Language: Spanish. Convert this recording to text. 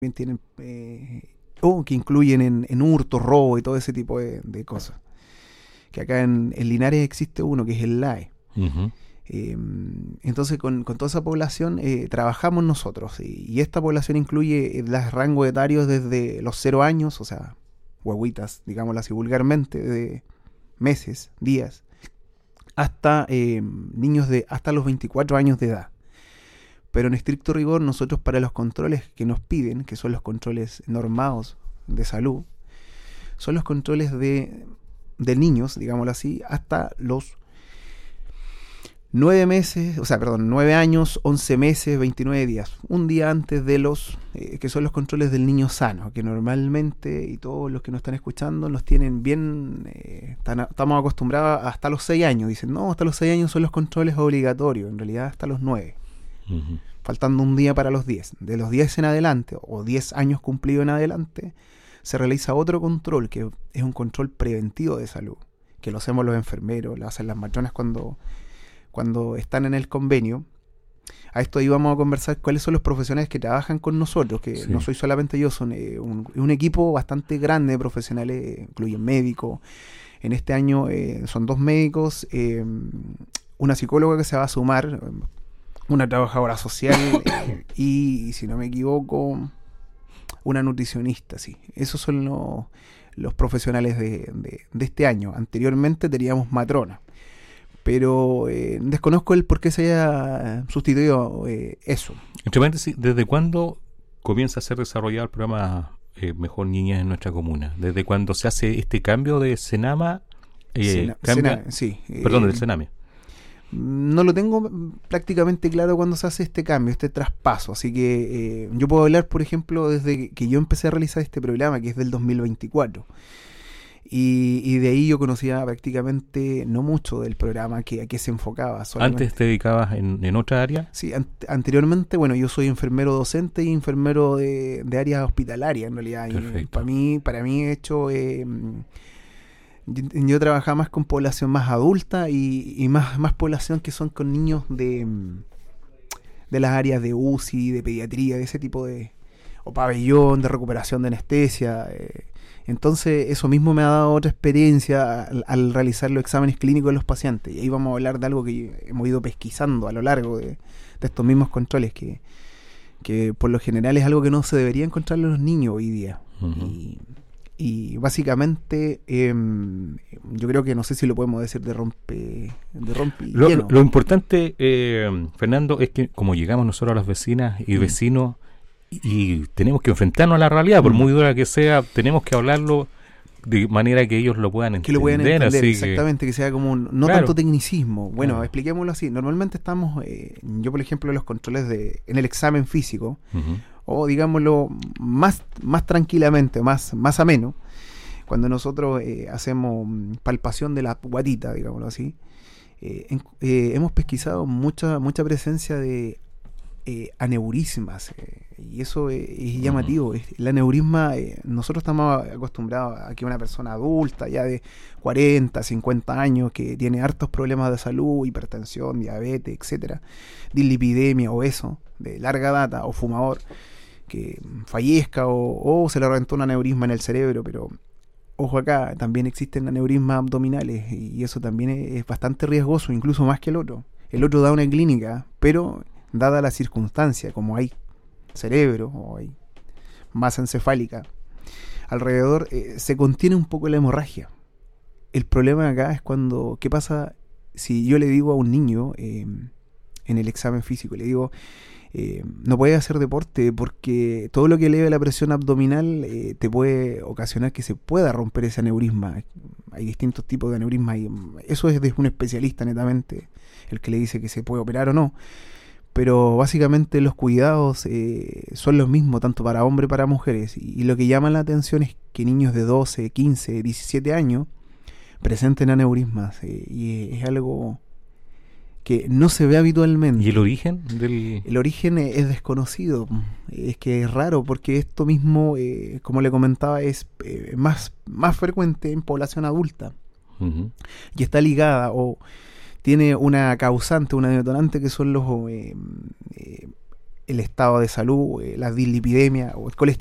también tienen, o que incluyen en hurto, robo y todo ese tipo de cosas. Que acá en Linares existe uno que es el LAE. Uh-huh. Entonces con toda esa población trabajamos nosotros, y esta población incluye los rangos etarios desde los 0 años, o sea, huevitas, digámoslo así vulgarmente, de meses, días, hasta niños de hasta los 24 años de edad. Pero en estricto rigor, nosotros para los controles que nos piden, que son los controles normados de salud, son los controles de niños, digámoslo así, hasta los 9 años, 11 meses, 29 días. Un día antes de los, que son los controles del niño sano, que normalmente, y todos los que nos están escuchando, los tienen bien, estamos acostumbrados hasta los 6 años. Dicen, no, hasta los 6 años son los controles obligatorios, en realidad hasta los 9. Uh-huh. Faltando un día para los 10. De los 10 en adelante, o 10 años cumplidos en adelante, se realiza otro control, que es un control preventivo de salud, que lo hacemos los enfermeros, lo hacen las matronas cuando están en el convenio. A esto íbamos a conversar cuáles son los profesionales que trabajan con nosotros, que sí, no soy solamente yo, son un equipo bastante grande de profesionales, incluyen médicos. En este año son 2 médicos, una psicóloga que se va a sumar, una trabajadora social y, si no me equivoco, una nutricionista, sí. Esos son los profesionales de este año. Anteriormente teníamos matrona, pero desconozco el por qué se haya sustituido eso. Entre paréntesis, ¿desde cuándo comienza a ser desarrollado el programa Mejor Niñez en nuestra comuna? ¿Desde cuándo se hace este cambio de Senama? Del Sename. No lo tengo prácticamente claro cuándo se hace este cambio, este traspaso. Así que yo puedo hablar, por ejemplo, desde que yo empecé a realizar este programa, que es del 2024. Y de ahí yo conocía prácticamente no mucho del programa, a qué se enfocaba. Solamente. ¿Antes te dedicabas en otra área? Sí, anteriormente, bueno, yo soy enfermero docente y enfermero de área hospitalaria, en realidad. Perfecto. Y para mí he hecho... yo trabajaba más con población más adulta y más población que son con niños de las áreas de UCI, de pediatría, de ese tipo o pabellón, de recuperación de anestesia. Entonces eso mismo me ha dado otra experiencia al realizar los exámenes clínicos de los pacientes. Y ahí vamos a hablar de algo que hemos ido pesquisando a lo largo de estos mismos controles, que por lo general es algo que no se debería encontrar en los niños hoy día. Uh-huh. Y básicamente yo creo que no sé si lo podemos decir de rompe lo importante, Fernando, es que como llegamos nosotros a las vecinas y vecinos y tenemos que enfrentarnos a la realidad, por muy dura que sea, tenemos que hablarlo de manera que ellos lo puedan entender. Que lo puedan entender, así exactamente, que sea como no claro, tanto tecnicismo. Bueno, expliquémoslo así. Normalmente estamos, yo por ejemplo, en los controles en el examen físico, uh-huh, o digámoslo más tranquilamente, más ameno, cuando nosotros hacemos palpación de la guatita, digámoslo así, hemos pesquisado mucha presencia de aneurismas, y eso es llamativo. El aneurisma, nosotros estamos acostumbrados a que una persona adulta ya de 40, 50 años que tiene hartos problemas de salud, hipertensión, diabetes, etcétera, dislipidemia, obeso de larga data o fumador, que fallezca o se le reventó un aneurisma en el cerebro. Pero ojo, acá también existen aneurismas abdominales y eso también es bastante riesgoso, incluso más que el otro. El otro da una clínica, pero dada la circunstancia, como hay cerebro o hay masa encefálica alrededor, se contiene un poco la hemorragia. El problema acá es ¿qué pasa si yo le digo a un niño en el examen físico, le digo, no puedes hacer deporte porque todo lo que eleve la presión abdominal te puede ocasionar que se pueda romper ese aneurisma? Hay distintos tipos de aneurisma y eso es de un especialista netamente el que le dice que se puede operar o no. Pero básicamente los cuidados son los mismos tanto para hombres y para mujeres, y lo que llama la atención es que niños de 12, 15, 17 años presenten aneurismas, y es algo que no se ve habitualmente. ¿Y el origen El origen es desconocido. Es que es raro porque esto mismo, como le comentaba, es más frecuente en población adulta, uh-huh, y está ligada o tiene una causante, una detonante, que son el estado de salud, la dislipidemia o el colesterol